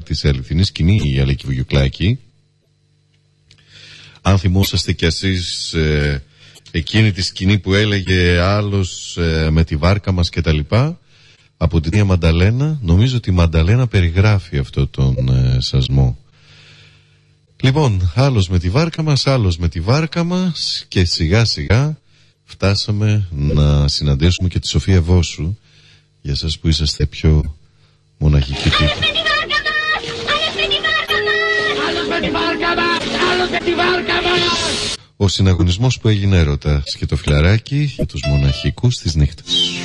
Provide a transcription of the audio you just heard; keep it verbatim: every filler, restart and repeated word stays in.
της αληθινής σκηνή, η Αλέκη Βουγιουκλάκη. Αν θυμόσαστε κι εσείς ε, εκείνη τη σκηνή που έλεγε άλλος ε, με τη βάρκα μας και τα λοιπά, από την Τία Μανταλένα, νομίζω ότι η Μανταλένα περιγράφει αυτό τον ε, σασμό. Λοιπόν, άλλος με τη βάρκα μας, άλλος με τη βάρκα μας, και σιγά σιγά φτάσαμε να συναντήσουμε και τη Σοφία Βόσου, για σας που είσαστε πιο μοναχικοί τύποι. Ο συναγωνισμός που έγινε έρωτας και το φιλαράκι για τους μοναχικούς της νύχτας.